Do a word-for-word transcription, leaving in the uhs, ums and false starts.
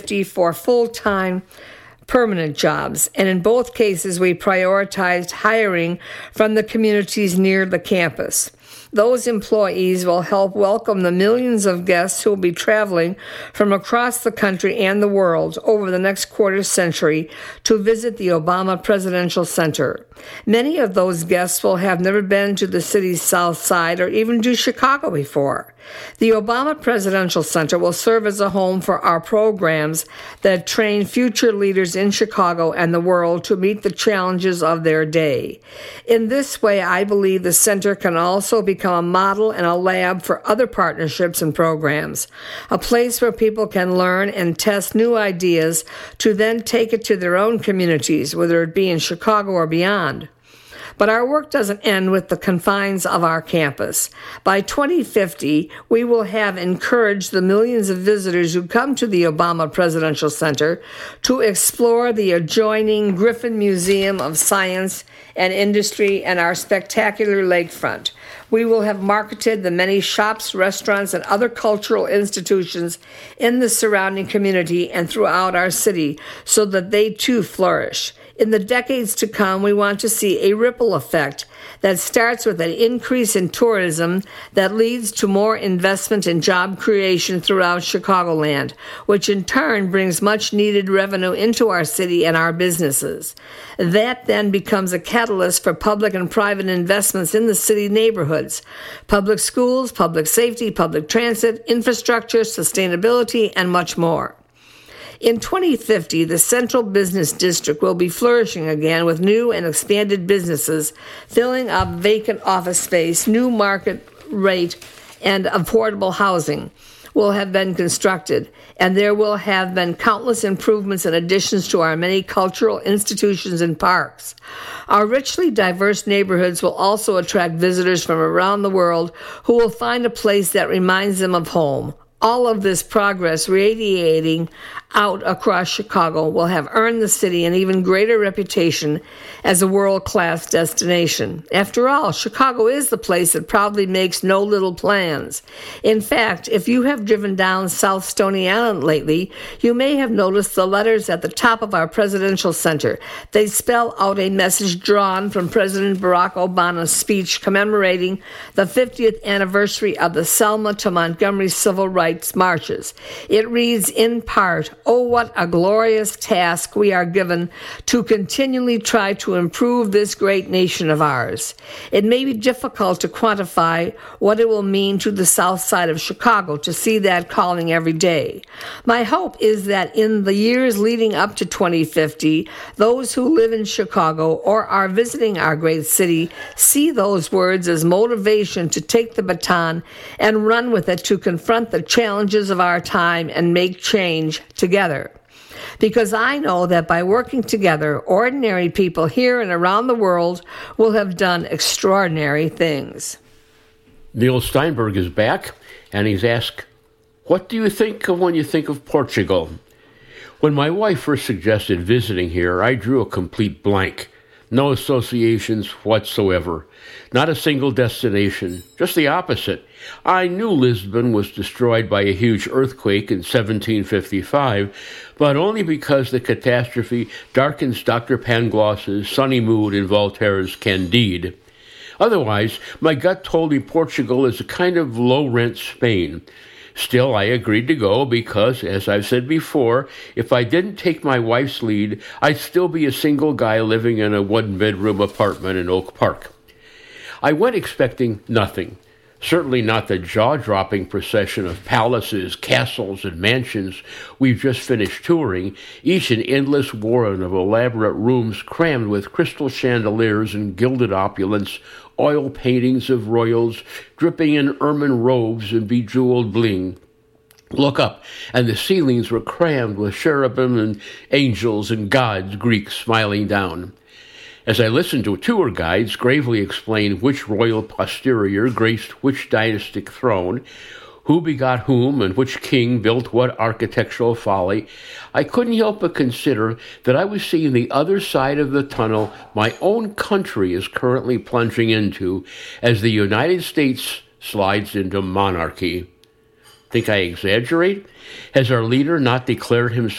fifty for full-time permanent jobs, and in both cases we prioritized hiring from the communities near the campus. Those employees will help welcome the millions of guests who will be traveling from across the country and the world over the next quarter century to visit the Obama Presidential Center. Many of those guests will have never been to the city's south side or even to Chicago before. The Obama Presidential Center will serve as a home for our programs that train future leaders in Chicago and the world to meet the challenges of their day. In this way, I believe the center can also become a model and a lab for other partnerships and programs, a place where people can learn and test new ideas to then take it to their own communities, whether it be in Chicago or beyond. But our work doesn't end with the confines of our campus. By twenty fifty, we will have encouraged the millions of visitors who come to the Obama Presidential Center to explore the adjoining Griffin Museum of Science and Industry and our spectacular lakefront. We will have marketed the many shops, restaurants, and other cultural institutions in the surrounding community and throughout our city so that they too flourish. In the decades to come, we want to see a ripple effect that starts with an increase in tourism that leads to more investment and job creation throughout Chicagoland, which in turn brings much needed revenue into our city and our businesses. That then becomes a catalyst for public and private investments in the city neighborhoods, public schools, public safety, public transit, infrastructure, sustainability, and much more. In twenty fifty, the Central Business District will be flourishing again with new and expanded businesses, filling up vacant office space, new market rate, and affordable housing will have been constructed, and there will have been countless improvements and additions to our many cultural institutions and parks. Our richly diverse neighborhoods will also attract visitors from around the world who will find a place that reminds them of home. All of this progress radiating out across Chicago will have earned the city an even greater reputation as a world-class destination. After all, Chicago is the place that proudly makes no little plans. In fact, if you have driven down South Stony Island lately, you may have noticed the letters at the top of our presidential center. They spell out a message drawn from President Barack Obama's speech commemorating the fiftieth anniversary of the Selma to Montgomery Civil Rights marches. It reads in part, "Oh, what a glorious task we are given to continually try to improve this great nation of ours." It may be difficult to quantify what it will mean to the south side of Chicago to see that calling every day. My hope is that in the years leading up to twenty fifty, those who live in Chicago or are visiting our great city see those words as motivation to take the baton and run with it to confront the challenges of our time and make change together. Because I know that by working together, ordinary people here and around the world will have done extraordinary things. Neil Steinberg is back, and he's asked, what do you think of when you think of Portugal? When my wife first suggested visiting here, I drew a complete blank. No associations whatsoever. Not a single destination. Just the opposite. I knew Lisbon was destroyed by a huge earthquake in seventeen fifty-five, but only because the catastrophe darkens Doctor Pangloss's sunny mood in Voltaire's Candide. Otherwise, my gut told me Portugal is a kind of low-rent Spain. Still, I agreed to go because, as I've said before, if I didn't take my wife's lead, I'd still be a single guy living in a one-bedroom apartment in Oak Park. I went expecting nothing. Certainly not the jaw-dropping procession of palaces, castles, and mansions we've just finished touring, each an endless warren of elaborate rooms crammed with crystal chandeliers and gilded opulence, oil paintings of royals, dripping in ermine robes and bejeweled bling. Look up, and the ceilings were crammed with cherubim and angels and gods, Greeks smiling down. As I listened to tour guides gravely explain which royal posterior graced which dynastic throne, who begot whom, and which king built what architectural folly, I couldn't help but consider that I was seeing the other side of the tunnel my own country is currently plunging into as the United States slides into monarchy. Think I exaggerate? Has our leader not declared himself